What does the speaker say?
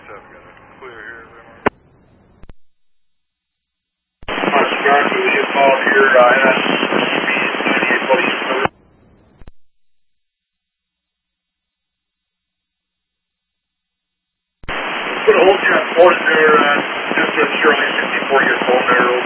Clear here. Sparky, will you call here, NSB 98 Put a hold you on phone there, just to ensure only 64 your phone there.